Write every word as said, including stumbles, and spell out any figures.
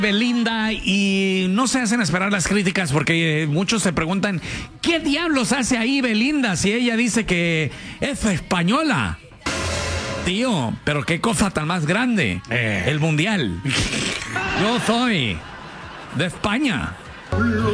Belinda, y no se hacen esperar las críticas porque muchos se preguntan ¿qué diablos hace ahí Belinda si ella dice que es española? Tío, pero qué cosa tan más grande, eh. el mundial. Yo soy de España.